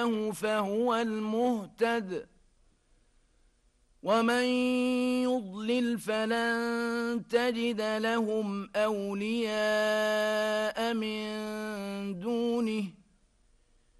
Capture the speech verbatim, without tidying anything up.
فهو المهتد ومن يضلل فلن تجد لهم أولياء من